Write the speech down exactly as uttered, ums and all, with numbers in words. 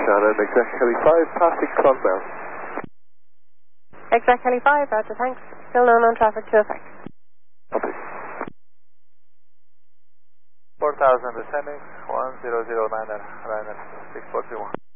Shannon, exact Heli five, passing Clonmel. Exact Heli five, roger, thanks. Still no known traffic to effect. Copy. four thousand descending, one zero zero niner, Ryanair six four three one.